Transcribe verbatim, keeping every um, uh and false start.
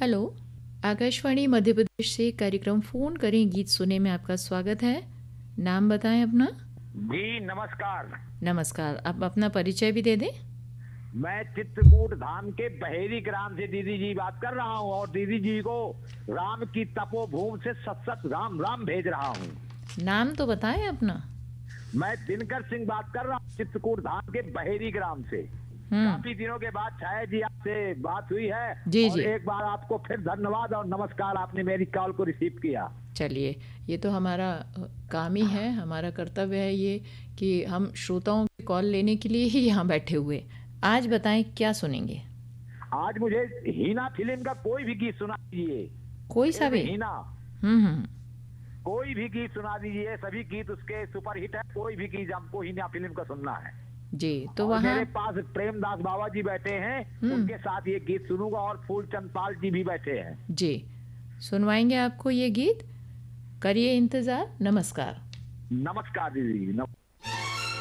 Hello, Akashvani Madhya Pradesh से कार्यक्रम phone करें गीत सुने में आपका स्वागत है। नाम बताएं अपना। जी नमस्कार। नमस्कार, आप अपना परिचय भी दे दें। मैं चित्रकूट धाम के बहेरी ग्राम से दीदी जी बात कर रहा हूँ और दीदी जी को राम की तपोभूमि से सत सत राम राम भेज रहा हूँ। नाम तो बताएं अपना। मैं दिनकर सिंह बात कर रहा हूँ चित्रकूट धाम के बहेरी ग्राम से। हम्म। काफी दिनों के बाद छाया जी आपसे बात हुई है। जी और जी। एक बार आपको फिर धन्यवाद और नमस्कार, आपने मेरी कॉल को रिसीव किया। चलिए, ये तो हमारा अ, काम ही है, हमारा कर्तव्य है ये कि हम श्रोताओं की कॉल लेने के लिए ही यहाँ बैठे हुए। आज बताएं क्या सुनेंगे। आज मुझे हीना फिल्म का कोई भी गीत सुना दीजिए। कोई सा फिल्म भी। हीना, हम्म हम्म। कोई भी गीत सुना दीजिए। सभी गीत उसके सुपर हिट है। कोई भी गीत हमको हीना फिल्म का सुनना है। जी तो और वहाँ। मेरे पास प्रेमदास बाबा जी बैठे हैं, हम्म। उनके साथ ये गीत सुनूंगा और फूलचंद पाल जी भी बैठे हैं। जी, सुनवाएंगे आपको ये गीत। करिए इंतज़ार। नमस्कार। नमस्कार दीदी। नमस्कार।